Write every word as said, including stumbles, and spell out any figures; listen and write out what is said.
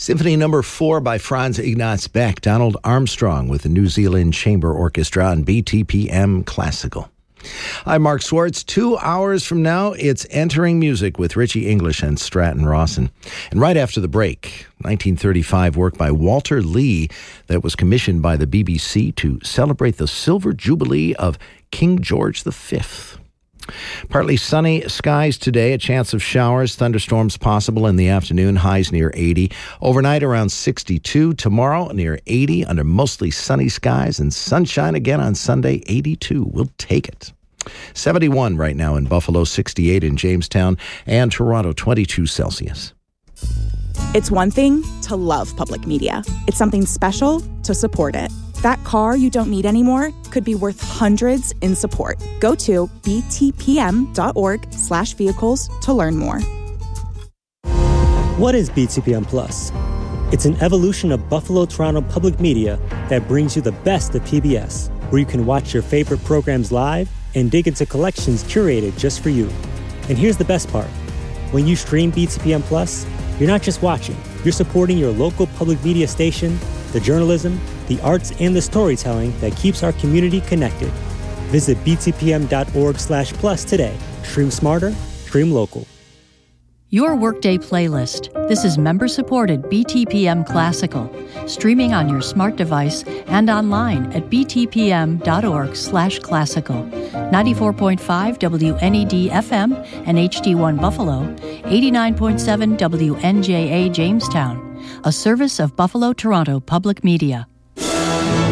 Symphony Number Four by Franz Ignaz Beck, Donald Armstrong with the New Zealand Chamber Orchestra on B T P M Classical. I'm Mark Swartz. Two hours from now, it's Entering Music with Richie English and Stratton Rawson. And right after the break, nineteen thirty-five work by Walter Lee that was commissioned by the B B C to celebrate the Silver Jubilee of King George the Fifth. Partly sunny skies today, a chance of showers, thunderstorms possible in the afternoon, highs near eighty. Overnight around sixty-two. Tomorrow near eighty under mostly sunny skies and sunshine again on Sunday, eighty-two. We'll take it. seventy-one right now in Buffalo, sixty-eight in Jamestown, and Toronto, twenty-two Celsius. It's one thing to love public media. It's something special to support it. That car you don't need anymore could be worth hundreds in support. Go to btpm.org slash vehicles to learn more. What is B T P M Plus? It's an evolution of Buffalo Toronto Public Media that brings you the best of P B S, where you can watch your favorite programs live and dig into collections curated just for you. And here's the best part. When you stream B T P M Plus, you're not just watching, you're supporting your local public media station, the journalism, the arts, and the storytelling that keeps our community connected. Visit btpm.org slash plus today. Stream smarter, stream local. Your Workday playlist. This is member-supported B T P M Classical, streaming on your smart device and online at btpm.org slash classical. ninety-four point five W N E D F M and H D one Buffalo, eighty-nine point seven W N J A Jamestown, a service of Buffalo Toronto Public Media.